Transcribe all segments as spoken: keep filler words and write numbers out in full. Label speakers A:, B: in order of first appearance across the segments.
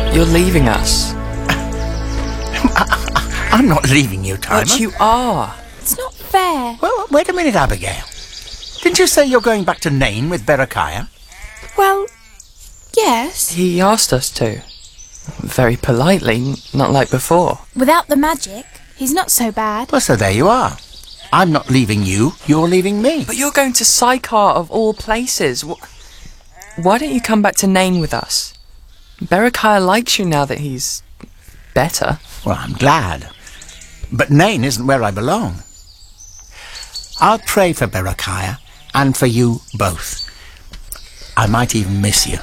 A: You're leaving us.
B: I, I'm not leaving you, Timer.
A: But you are.
C: It's not fair.
B: Well, wait a minute, Abigail. Didn't you say you're going back to Nain with Berechiah?
C: Well, yes.
A: He asked us to. Very politely, not like before.
C: Without the magic, he's not so bad.
B: Well, so there you are. I'm not leaving you, you're leaving me.
A: But you're going to Sychar of all places. Why don't you come back to Nain with us? Berechiah likes you now that he's better.
B: Well, I'm glad. But Nain isn't where I belong. I'll pray for Berechiah and for you both. I might even miss you.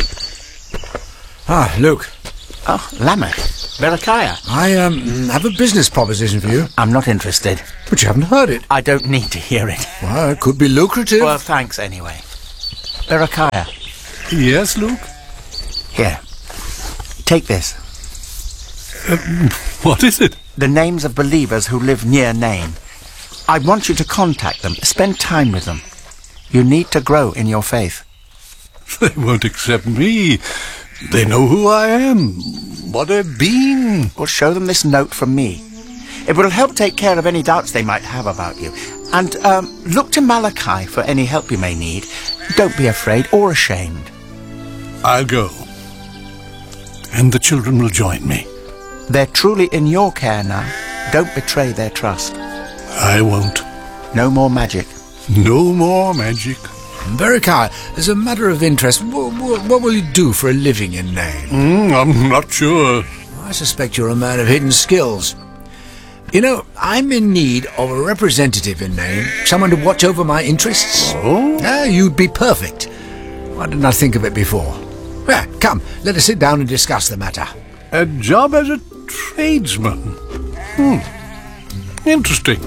D: Ah, Luke.
B: Oh, Lamech. Berechiah.
D: I um have a business proposition for you.
B: I'm not interested.
D: But you haven't heard it.
B: I don't need to hear it.
D: Well, it could be lucrative.
B: Well, thanks anyway. Berechiah.
E: Yes, Luke?
B: Here. Take this.
E: Uh, what is it?
B: The names of believers who live near Nain. I want you to contact them. Spend time with them. You need to grow in your faith.
E: They won't accept me. They know who I am, what I've been.
B: Well, show them this note from me. It will help take care of any doubts they might have about you. And um, look to Malachi for any help you may need. Don't be afraid or ashamed.
E: I'll go. And the children will join me.
B: They're truly in your care now. Don't betray their trust.
E: I won't.
B: No more magic.
E: No more magic.
D: Berechiah, as a matter of interest, what, what, what will you do for a living in Nain?
E: Mm, I'm not sure.
D: I suspect you're a man of hidden skills. You know, I'm in need of a representative in Nain, someone to watch over my interests.
E: Oh?
D: Ah, you'd be perfect. Why didn't I think of it before? Well, come, let us sit down and discuss the matter.
E: A job as a tradesman. Hmm. Interesting.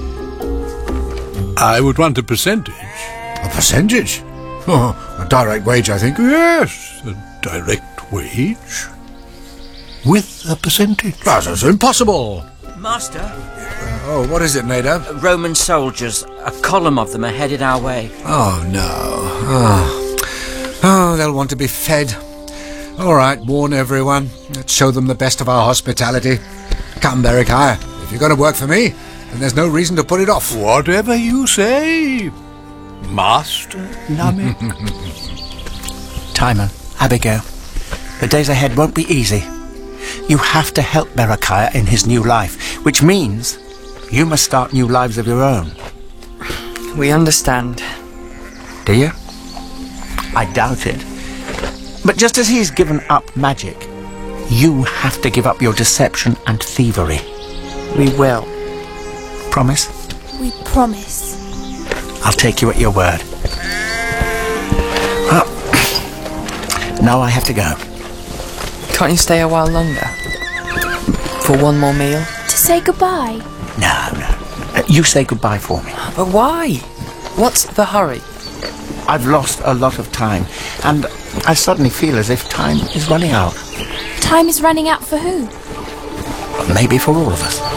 E: I would want a percentage.
D: A percentage? Oh, a direct wage, I think.
E: Yes, a direct wage. With a percentage.
D: That's impossible.
F: Master?
D: Uh, oh, what is it, Nadab?
F: Roman soldiers. A column of them are headed our way.
D: Oh, no. Oh. oh, they'll want to be fed. All right, warn everyone. Let's show them the best of our hospitality. Come, Berechiah. If you're going to work for me, then there's no reason to put it off.
E: Whatever you say, Master Lamech.
B: Timon, Abigail, the days ahead won't be easy. You have to help Berechiah in his new life, which means you must start new lives of your own.
A: We understand.
B: Do you? I doubt it. But just as he's given up magic, you have to give up your deception and thievery.
A: We will.
B: Promise?
C: We promise.
B: I'll take you at your word. Well, now I have to go.
A: Can't you stay a while longer? For one more meal?
C: To say goodbye?
B: No, no. Uh, you say goodbye for me.
A: But why? What's the hurry?
B: I've lost a lot of time, and I suddenly feel as if time is running out.
C: Time is running out for who?
B: Maybe for all of us.